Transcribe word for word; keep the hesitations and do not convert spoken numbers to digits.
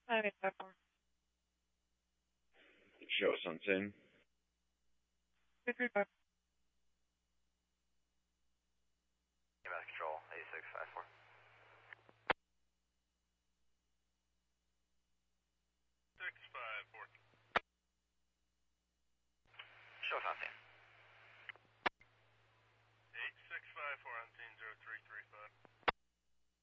nine eight five four. Show us on scene. two three five. Mass control, eighty-six five four. six five four. Show us on scene.